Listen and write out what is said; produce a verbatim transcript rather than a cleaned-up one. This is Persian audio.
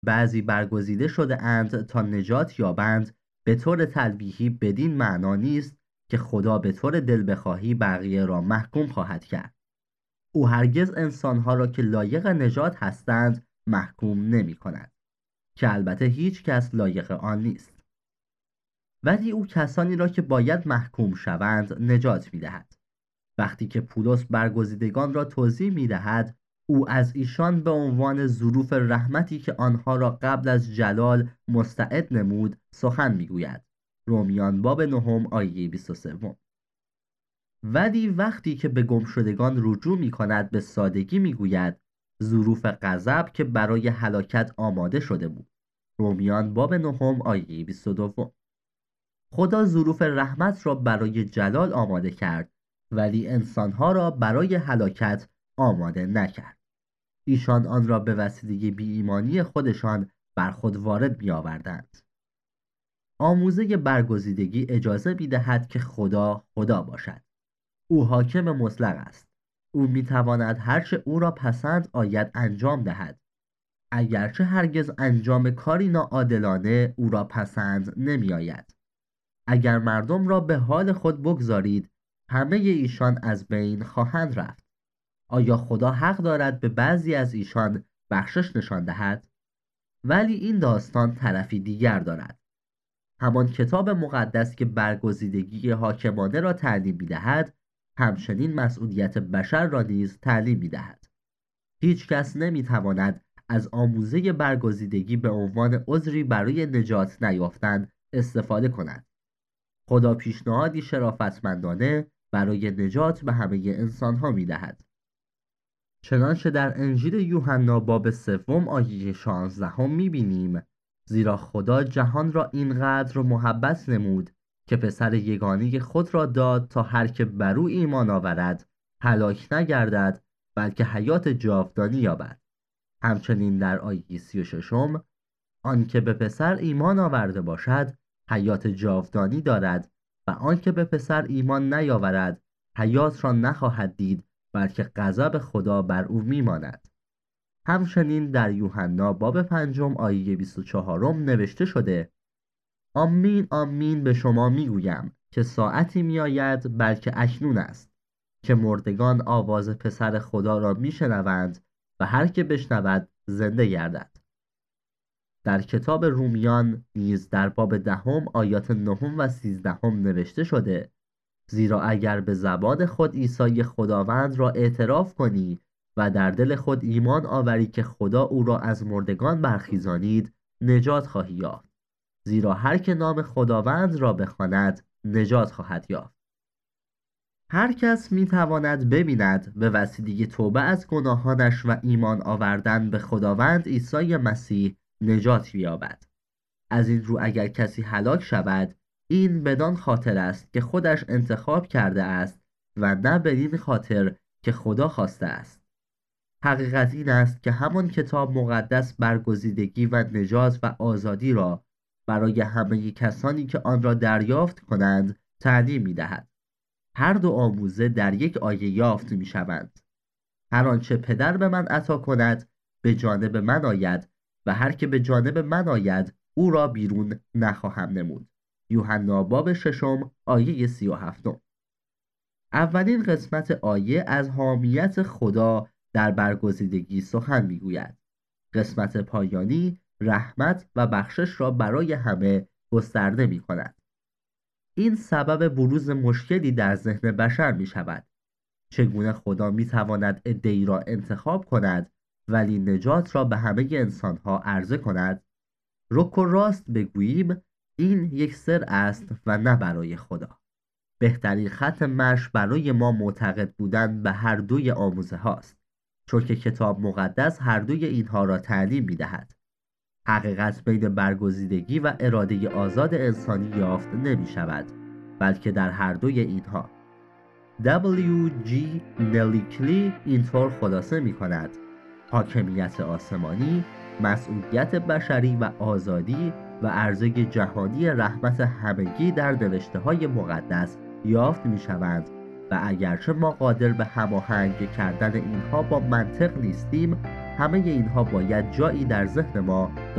بعضی برگزیده شده اند تا نجات یابند به طور تلویحی بدین معنا نیست که خدا به طور دل بخواهی بقیه را محکوم خواهد کرد. او هرگز انسانها را که لایق نجات هستند محکوم نمی کند که البته هیچ کس لایق آن نیست. ولی او کسانی را که باید محکوم شوند نجات می دهد. وقتی که پولس برگزیدگان را توضیح می دهد، او از ایشان به عنوان ظروف رحمتی که آنها را قبل از جلال مستعد نمود سخن می گوید. رومیان باب نهم آیه بیست و سه. ولی وقتی که به گمشدگان رجوع می کند به سادگی می گوید ظروف غضب که برای هلاکت آماده شده بود. رومیان باب نهم آیه بیست و دو. خدا ظروف رحمت را برای جلال آماده کرد ولی انسانها را برای هلاکت آماده نکرد. ایشان آن را به وسیله بی ایمانی خودشان بر خود وارد می آوردند. آموزه برگزیدگی اجازه می دهد که خدا خدا باشد. او حاکم مطلق است. او می تواند هرچه او را پسند آید انجام دهد. اگرچه هرگز انجام کاری ناعادلانه او را پسند نمی آید. اگر مردم را به حال خود بگذارید همه ایشان از بین خواهند رفت. آیا خدا حق دارد به بعضی از ایشان بخشش نشان دهد؟ ولی این داستان طرفی دیگر دارد. همان کتاب مقدس که برگزیدگی حاکمانه را تعلیم می‌دهد، همچنین مسئولیت بشر را نیز تعلیم می‌دهد. هیچ کس نمی‌تواند از آموزه برگزیدگی به عنوان عذری برای نجات نیافتن استفاده کند. خدا پیشنهادی شرافتمندانه برای نجات به همه انسان‌ها می‌دهد. چنانچه در انجیل یوحنا باب سوم آیه شانزدهم می‌بینیم: زیرا خدا جهان را اینقدر محبت نمود که پسر یگانه خود را داد تا هر که بر او ایمان آورد هلاک نگردد بلکه حیات جاودانی یابد. همچنین در آیه سی و ششم: آن که به پسر ایمان آورده باشد حیات جاودانی دارد و آن که به پسر ایمان نیاورد حیات را نخواهد دید بلکه غضب خدا بر او میماند. همچنین در یوحنا باب پنجم آیه بیست و چهارم نوشته شده: آمین آمین به شما میگویم که ساعتی میآید بلکه اکنون است که مردگان آواز پسر خدا را میشنوند و هر که بشنود زنده گردد. در کتاب رومیان نیز در باب دهم آیات نهم و سیزدهم نوشته شده: زیرا اگر به زبان خود عیسی خداوند را اعتراف کنی و در دل خود ایمان آوری که خدا او را از مردگان برخیزانید نجات خواهی یافت. زیرا هر که نام خداوند را بخواند نجات خواهد یافت. هر کس می تواند ببیند به وسیله توبه از گناهانش و ایمان آوردن به خداوند عیسی مسیح نجات یابد. از این رو اگر کسی هلاک شود این بدان خاطر است که خودش انتخاب کرده است و نه بدین خاطر که خدا خواسته است. حقیقت این است که همان کتاب مقدس برگزیدگی و نجات و آزادی را برای همه کسانی که آن را دریافت کنند تعلیم می دهد. هر دو آموزه در یک آیه یافت می شوند. هر آنچه پدر به من عطا کند به جانب من آید و هر که به جانب من آید او را بیرون نخواهم نمود. یوحنا باب ششم آیه سی و هفتم. اولین قسمت آیه از حامیت خدا در برگزیدگی سخن میگوید. قسمت پایانی رحمت و بخشش را برای همه گسترده می کند. این سبب بروز مشکلی در ذهن بشر می شود. چگونه خدا می تواند عده‌ای را انتخاب کند ولی نجات را به همه انسانها عرضه کند؟ رک و راست بگوییم این یک سر است و نه برای خدا. بهترین خط مشی برای ما معتقد بودن به هر دوی آموزه هاست، چون که کتاب مقدس هر دوی اینها را تعلیم می دهد. حقیقت بین برگزیدگی و اراده آزاد انسانی یافت نمی شود، بلکه در هر دوی اینها. دبلیو جی نلیکلی اینطور خلاصه می کند: حاکمیت آسمانی، مسئولیت بشری و آزادی و عرضه جهانی رحمت همگی در نوشته های مقدس یافت می شوند و اگرچه ما قادر به هماهنگ کردن اینها با منطق نیستیم، همه اینها باید جایی در ذهن ما